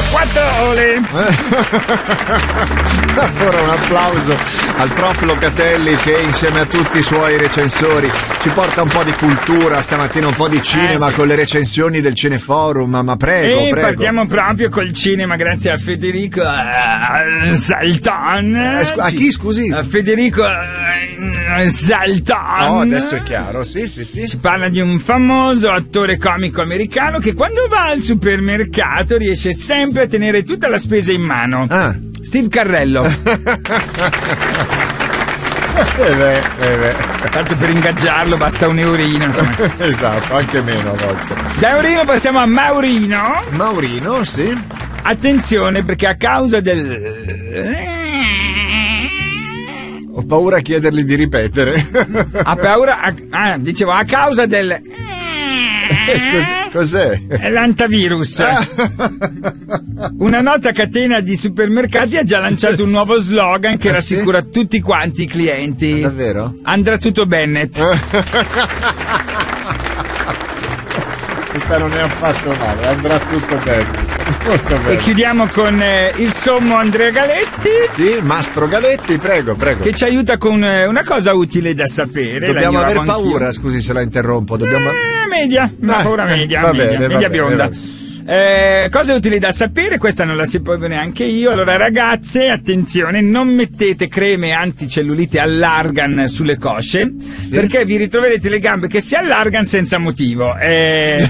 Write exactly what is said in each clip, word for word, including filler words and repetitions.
quattro ore. Allora un applauso al prof Locatelli che insieme a tutti i suoi recensori ci porta un po' di cultura stamattina, un po' di cinema eh, sì. con le recensioni del Cineforum, ma, ma prego, e prego. partiamo proprio col cinema grazie a Federico uh, Salton. Eh, scu- a chi scusi? A Federico uh, Salton. Oh, adesso è chiaro, sì, sì, sì. Ci parla di un famoso attore comico americano che quando va al supermercato riesce sempre a tenere tutta la spesa in mano. Ah. Steve Carrello. eh beh, eh beh. Tanto per ingaggiarlo basta un eurino, insomma. Esatto, anche meno a volte. Da Eurino passiamo a Maurino. Maurino, sì. Attenzione perché a causa del... Ho paura a chiedergli di ripetere. Ha paura... A... Ah, dicevo, a causa del... Cos'è? È l'antivirus. Una nota catena di supermercati ha già lanciato un nuovo slogan che ah, rassicura sì? tutti quanti i clienti. Ah, davvero? Andrà tutto Bennett. Questa non è affatto male, andrà tutto bene. Molto bene. E chiudiamo con eh, il sommo Andrea Galetti. Sì, Mastro Galetti, prego, prego. Che ci aiuta con eh, una cosa utile da sapere. Dobbiamo la aver paura, anch'io. Scusi se la interrompo. Dobbiamo... Eh, media, una ah, paura media, va media, bene, media va bionda. bene, Eh, cose utili da sapere, questa non la sapevo neanche io. Allora ragazze, attenzione, non mettete creme anticellulite all'argan sulle cosce, sì? Perché vi ritroverete le gambe che si allargano senza motivo. Eh...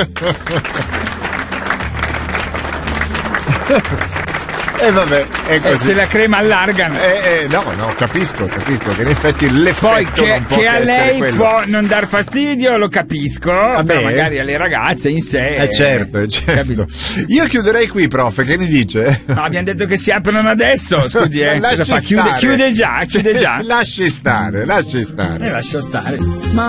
E eh vabbè, è così. Eh, se la crema allargano. Eh, eh, no, no, capisco, capisco che in effetti l'effetto poi che, non può che a lei quello. può non dar fastidio, lo capisco. Vabbè. Però magari alle ragazze in sé. Eh certo, eh, certo. Io chiuderei qui, prof, che ne dice? No, abbiamo detto che si aprono adesso, scusi, eh. Cosa fa? Chiude, chiude già, chiude già. Lasci stare, lasci stare. E lascio stare.